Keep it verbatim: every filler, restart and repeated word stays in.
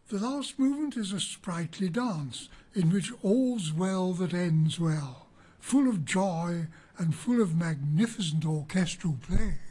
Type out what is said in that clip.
The last movement is a sprightly dance, in which all's well that ends well, full of joy and full of magnificent orchestral play.